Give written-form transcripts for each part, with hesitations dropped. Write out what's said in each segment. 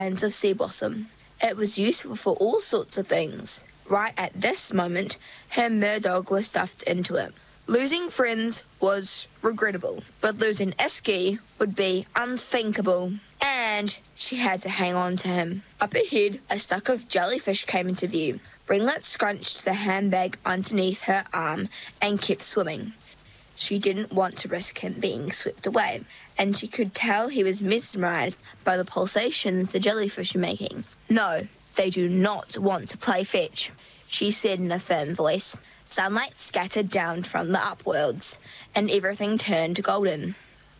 kinds of sea blossom. It was useful for all sorts of things. Right at this moment, her merdog was stuffed into it. Losing friends was regrettable, but losing Iski would be unthinkable, and she had to hang on to him. Up ahead, a stock of jellyfish came into view. Ringlet scrunched the handbag underneath her arm and kept swimming. She didn't want to risk him being swept away, and she could tell he was mesmerized by the pulsations the jellyfish were making. "No, they do not want to play fetch," she said in a firm voice. Sunlight scattered down from the upworlds, and everything turned golden.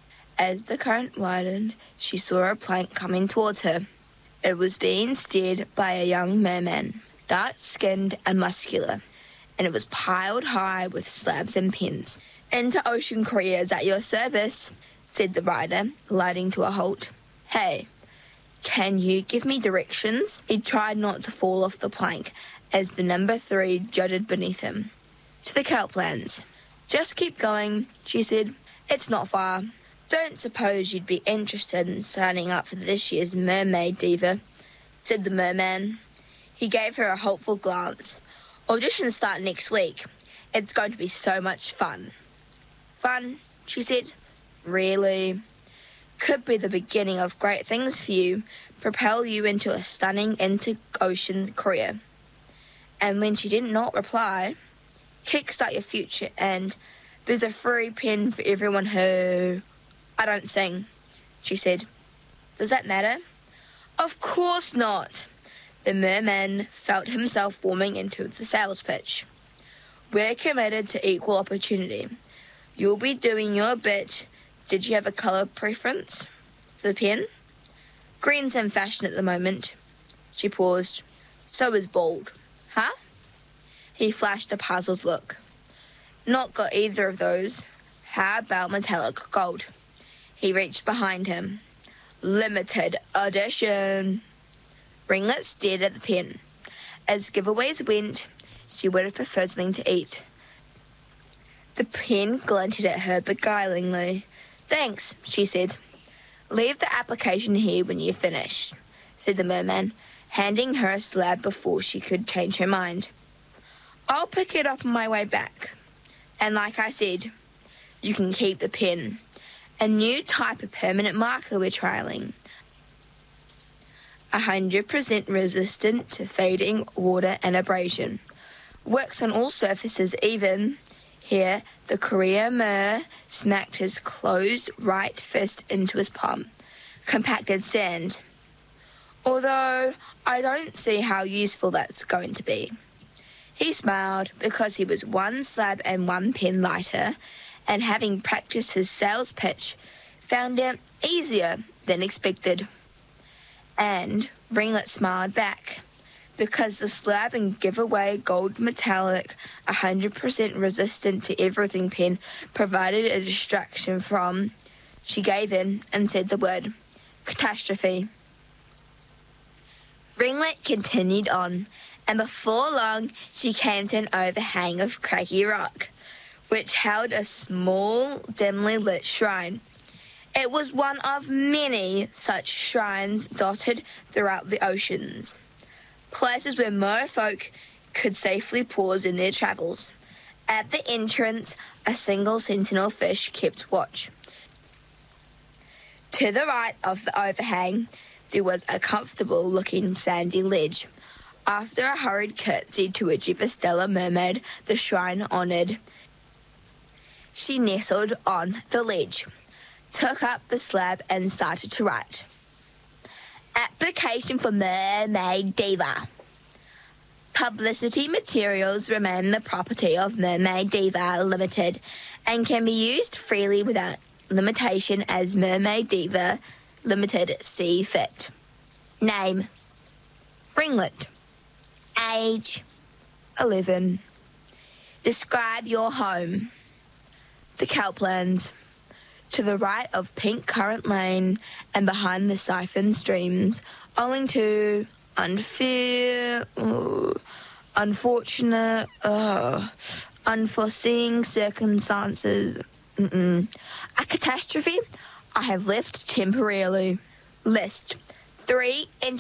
As the current widened, she saw a plank coming towards her. It was being steered by a young merman, dark-skinned and muscular, and it was piled high with slabs and pins. "Inter-Ocean Couriers at your service," said the rider, gliding to a halt. "Hey, can you give me directions?" He tried not to fall off the plank as the number 3 jutted beneath him. "To the Kelplands." "Just keep going," she said. "It's not far." "Don't suppose you'd be interested in signing up for this year's Mermaid Diva," said the merman. He gave her a hopeful glance. "Auditions start next week. It's going to be so much fun." "Fun," she said. "Really? Could be the beginning of great things for you, propel you into a stunning inter-ocean career." And when she did not reply, "Kickstart your future, and there's a free pen for everyone who..." "I don't sing," she said. "Does that matter?" "Of course not." The merman felt himself warming into the sales pitch. "We're committed to equal opportunity. You'll be doing your bit. Did you have a colour preference for the pen?" "Green's in fashion at the moment." She paused. "So is bald." "Huh?" He flashed a puzzled look. "Not got either of those. How about metallic gold?" He reached behind him. "Limited edition." Ringlet stared at the pen. As giveaways went, she would have preferred something to eat. The pen glinted at her beguilingly. "Thanks," she said. "Leave the application here when you've finished," said the merman, handing her a slab before she could change her mind. "I'll pick it up on my way back. And like I said, you can keep the pen. A new type of permanent marker we're trialling. 100% resistant to fading, water and abrasion. Works on all surfaces even." Here, the courier mer smacked his closed right fist into his palm. "Compacted sand. Although I don't see how useful that's going to be." He smiled because he was one slab and one pen lighter, and having practiced his sales pitch, found it easier than expected. And Ringlet smiled back, because the slab and giveaway gold metallic 100% resistant to everything pen provided a distraction from... She gave in and said the word, "Catastrophe." Ringlet continued on, and before long she came to an overhang of craggy rock, which held a small, dimly lit shrine. It was one of many such shrines dotted throughout the oceans, places where merfolk could safely pause in their travels. At the entrance, a single sentinel fish kept watch. To the right of the overhang, there was a comfortable-looking sandy ledge. After a hurried curtsy to a Jevastella mermaid the shrine honoured, she nestled on the ledge, took up the slab and started to write. "Application for Mermaid Diva. Publicity materials remain the property of Mermaid Diva Limited and can be used freely without limitation as Mermaid Diva Limited see fit. Name, Ringlet. Age, 11. Describe your home. The Kelplands. To the right of Pink Current Lane and behind the siphon streams, owing to unforeseen circumstances. A catastrophe. I have left temporarily. List. 3.